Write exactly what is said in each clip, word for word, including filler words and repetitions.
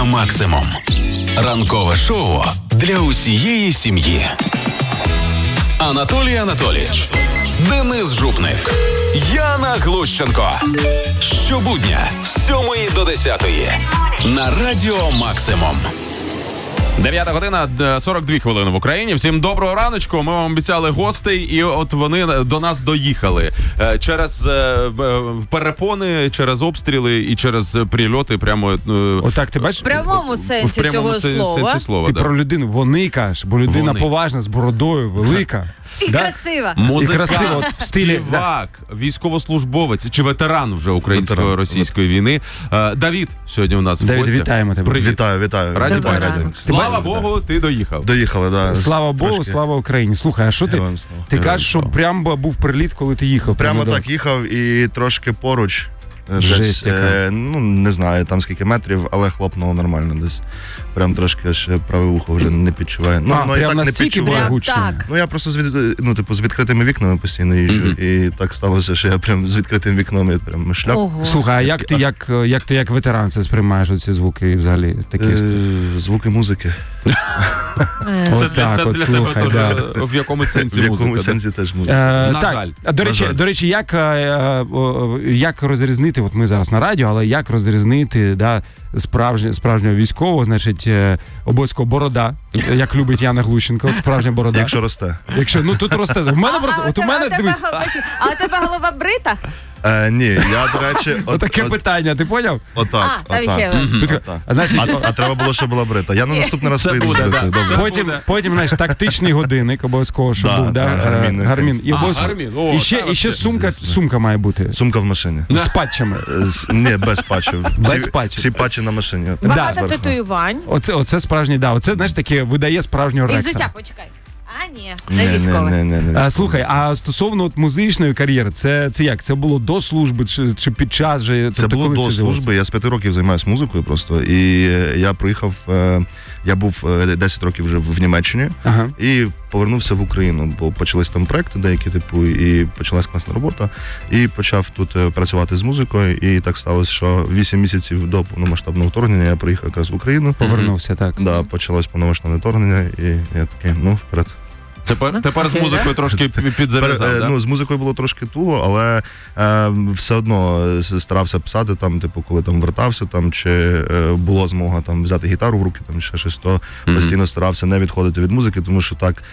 на максимум. Ранкове шоу для усієї сім'ї. Анатолій Анатолійович, Денис Жупник, Яна Глущенко. Щобудня з сьомої до десятої на Радіо Максимум. дев'ята година, сорок дві хвилини в Україні. Всім доброго раночку. Ми вам обіцяли гостей, і от вони до нас доїхали. Через перепони, через обстріли і через прильоти прямо... Отак, ти бачиш? В прямому сенсі в прямому цього сенсі слова. слова. Ти да. про людину, вони кажеш, бо людина Вони. поважна, з бородою, велика. І Да? красива. Музикант, І красиво, от в стилі, співак, військовослужбовець чи ветеран вже українсько-російської війни. Е, Давід сьогодні у нас в Давід, гостях. вітаємо тебе. Привіт. Вітаю, вітаю. Раді Доброго бачити. ранку. Слава Богу, ти доїхав. Доїхали, да. Слава Богу, Трошки. слава Україні. Слухай, а що ти? Героям слава. Ти Героям кажеш, що слава. прямо був приліт, коли ти їхав? Прямо Прямо так їхав і трошки поруч. е, Жесть Десь, яка. е, ну, не знаю, там скільки метрів, але хлопнуло нормально десь. Прям трошки ще праве вухо вже не підчуває. Ну, А, воно і прям так не настільки підчуває. було? Прям гучно. так. Ну, я просто з, від, ну, типу, з відкритими вікнами постійно їжджу, Мгм. і так сталося, що я прям з відкритим вікном я прям шляп. Ого. Слухай, а як ти як, як ти як ветеран це сприймаєш, оці звуки і взагалі такі? Е, звуки музики. Е. Це, Отак для, це от, для слухай, тебе да. теж в якомусь сенсі В якому музика. да? сенсі теж музика. Е, На так, жаль. а, до На речі, жаль. до речі, як, е, е, о, як розрізнити, от ми зараз на радіо, але як розрізнити, да, справжнє, справжнього військового, значить, е, обов'язково борода, як любить Яна Глущенко, справжня борода. Якщо росте. Якщо, ну тут росте. В мене просто, А от у тебе- мене, а тебе дивись, го- бачу, а у тебе голова брита? Е, ні, я, до речі, от, отаке от, питання, ти поняв? отак, А, там отак. ще. Отак. А, значить, А, а треба було, щоб була брита. Я на наступний раз Це прийду буде, збрити. да. Добре. Це Потім, буде. потім, знаєш, тактичний годинник обов'язково, щоб Да, був, да, да, е, Гармін. гармін. І, А, обов'язково- Гармін, о, і ще, та і ще вообще. сумка, Звісно. сумка має бути. Сумка в машині. З патчами. Е, з- Ні, без патчів. Без всі, патчів. Всі патчі на машині. Багато Зверху. татуювань. Оце, оце справжній, да, оце, знаєш, таке видає справжнього І рекса. взуття, почекай. А, ні, Ні, не ні, військове. ні, ні, ні, А, слухай, а стосовно от музичної кар'єри, це, це як? Це було до служби чи, чи під час же? Це Тобто, було коли до з'явилося? служби. Я з п'яти років займаюся музикою просто. І е, я приїхав, е, я був е, десять років вже в в Німеччині Ага. і повернувся в Україну, бо почались там проекти деякі, типу, і почалась класна робота. І почав тут е, працювати з музикою. І так сталося, що вісім місяців до повномасштабного вторгнення я приїхав якраз в Україну. Повернувся, так. Да, почалось повномасштабне вторгнення, і я такий, ну, вперед. Тепер, тепер з Окей, музикою да? трошки пі- підзав'язав, Тепер, е, да? ну, з музикою було трошки туго, але е, все одно с- старався писати, там, типу, коли там вертався, там, чи е, була змога там, взяти гітару в руки, там, ще щось, то Мгм. постійно старався не відходити від музики, тому що так,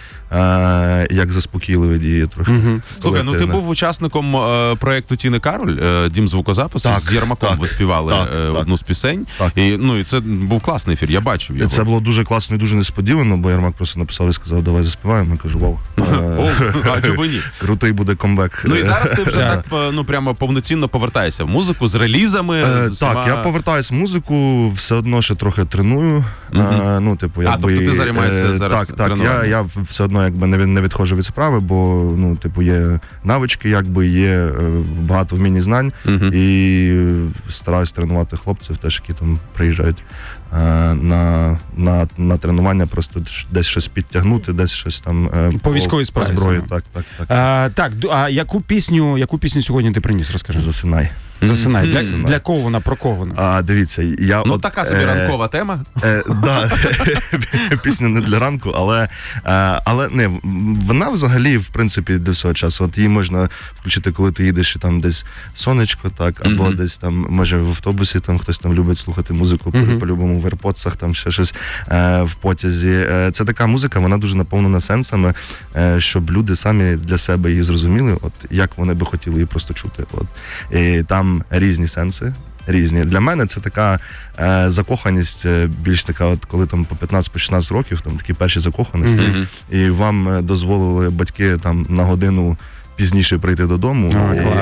е, як заспокійливо діє трохи. Угу. Слухай, ну ти колективне. був учасником е, проєкту Тіни Кароль, е, Дім звукозапису, Так, з Єрмаком так, ви співали так, е, так. одну з пісень. Так. І, ну, і це був класний ефір, я бачив його. Це було дуже класно і дуже несподівано, бо Єрмак просто написав і сказав, давай заспіваємо. Я кажу, вау, О, е, а чому ні? крутий буде комбек. Ну і зараз ти вже Так. так е, ну прямо повноцінно повертаєшся в музику з релізами. Е, з всіма- Так, я повертаюсь в музику, все одно ще трохи треную. Мгм. Е, ну, типу, А, якби, тобто ти займаєшся е, зараз Так, так, я, тренуванням? я все одно якби не, від- не відходжу від справи, бо ну, типу, є навички, якби є е, багато вмінь і знань, Мгм. і е, стараюсь тренувати хлопців, теж які там приїжджають е, на, на, на тренування, просто десь щось підтягнути, десь щось там е, По військовій справі по зброї. саме. Так, так, так. А, так, ду- а яку пісню, яку пісню сьогодні ти приніс, розкажи? Засинай. Засинай. Для, Засинай. для кого вона, про кого вона? А, дивіться, я Ну от, така собі е, ранкова тема. Е, да, пісня не для ранку, але, е, але не, вона взагалі, в принципі, до всього часу. От її можна включити, коли ти їдеш і там десь сонечко, так, або Мгм. десь там, може, в автобусі там хтось там любить слухати музику, Мгм. по- по-любому в AirPods'ах, там ще щось е, в потязі. Е, це така музика, вона дуже наповнена сенсами, е, щоб люди самі для себе її зрозуміли, от як вони би хотіли її просто чути. От. І там різні сенси. Різні. Для мене це така е, закоханість, е, більш така, от коли там по п'ятнадцять-шістнадцять років, там такі перші закоханості, Мгм. і вам е, дозволили батьки там на годину пізніше прийти додому. О, і, клас.